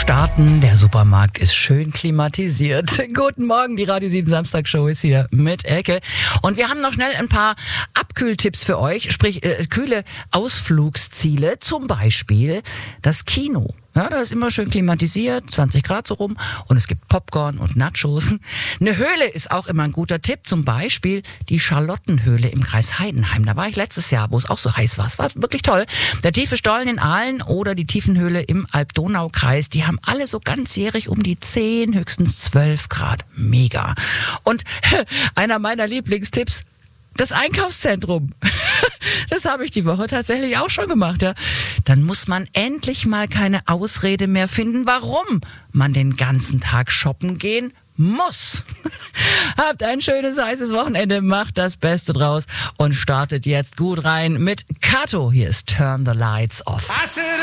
starten. Der Supermarkt ist schön klimatisiert. Guten Morgen, die Radio 7 Samstagshow ist hier mit Elke. Und wir haben noch schnell ein paar Abkühltipps für euch, sprich kühle Ausflugsziele, zum Beispiel das Kino. Ja, da ist immer schön klimatisiert, 20 Grad so rum, und es gibt Popcorn und Nachos. Eine Höhle ist auch immer ein guter Tipp, zum Beispiel die Charlottenhöhle im Kreis Heidenheim. Da war ich letztes Jahr, wo es auch so heiß war. Es war wirklich toll. Der tiefe Stollen in Aalen oder die Tiefenhöhle im Alb-Donau-Kreis, die haben alle so ganzjährig um die 10, höchstens 12 Grad. Mega. Und einer meiner Lieblingstipps, das Einkaufszentrum. Das habe ich die Woche tatsächlich auch schon gemacht, ja. Dann muss man endlich mal keine Ausrede mehr finden, warum man den ganzen Tag shoppen gehen muss. Habt ein schönes, heißes Wochenende, macht das Beste draus und startet jetzt gut rein mit Kato. Hier ist Turn the Lights Off.